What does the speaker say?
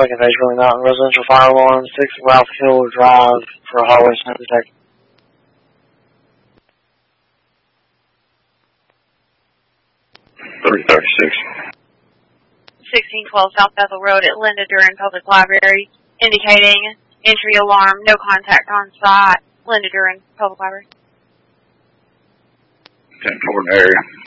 second phase, Rolling Mountain residential fire alarm, 6 Ralph Hill Drive for a hallway smoke detector. 336. 1612 South Bethel Road at Linda Duran Public Library, indicating entry alarm, no contact on site, Linda Duran Public Library. 10-4 in the area.